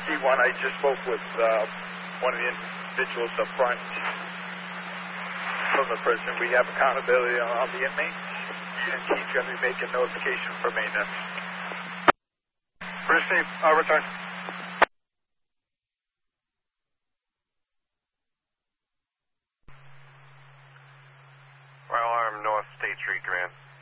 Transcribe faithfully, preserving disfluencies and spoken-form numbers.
D one, I just spoke with uh, one of the individuals up front from the prison. We have accountability on, on the inmates, and he's going to be making notification for maintenance. Receive, uh, return. Fire alarm, North State Street, command.